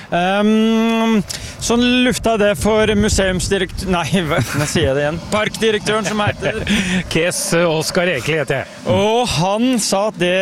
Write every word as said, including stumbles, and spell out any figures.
Um, sånn lufta det for museumsdirektør... Nei, hva sier jeg det igjen? Parkdirektøren som heter... Kes Oskar Ekeli heter jeg. Og han sa at det